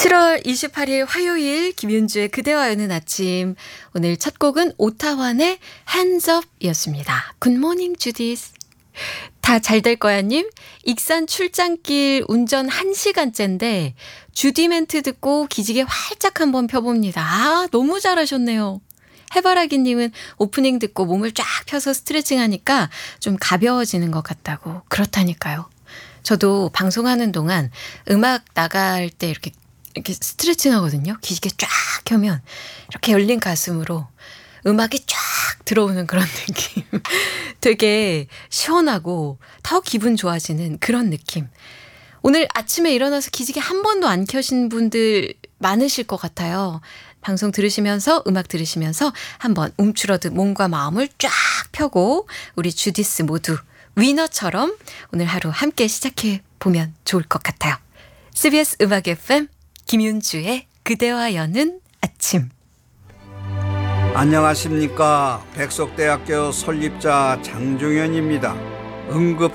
7월 28일 화요일 김윤주의 그대와 여는 아침. 오늘 첫 곡은 오타환의 Hands Up이었습니다. 굿모닝 주디스. 다 잘 될 거야 님. 익산 출장길 운전 1시간째인데 주디 멘트 듣고 기지개 활짝 한번 펴봅니다. 아, 너무 잘하셨네요. 해바라기 님은 오프닝 듣고 몸을 쫙 펴서 스트레칭 하니까 좀 가벼워지는 것 같다고. 그렇다니까요. 저도 방송하는 동안 음악 나갈 때 이렇게 스트레칭 하거든요. 기지개 쫙 켜면 이렇게 열린 가슴으로 음악이 쫙 들어오는 그런 느낌. 되게 시원하고 더 기분 좋아지는 그런 느낌. 오늘 아침에 일어나서 기지개 한 번도 안 켜신 분들 많으실 것 같아요. 방송 들으시면서 음악 들으시면서 한번 움츠러든 몸과 마음을 쫙 펴고 우리 주디스 모두 위너처럼 오늘 하루 함께 시작해 보면 좋을 것 같아요. CBS 음악 FM 김윤주의 그대와 여는 아침. 안녕하십니까. 백석대학교 설립자 장종현입니다. 응급